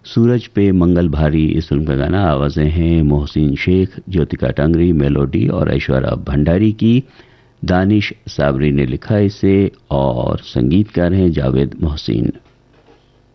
सूरज पे मंगल भारी इस फिल्म का गाना। आवाज़ें हैं मोहसिन शेख, ज्योतिका टांगरी, मेलोडी और ऐश्वर्या भंडारी की। दानिश साबरी ने लिखा इसे और संगीतकार हैं जावेद मोहसिन।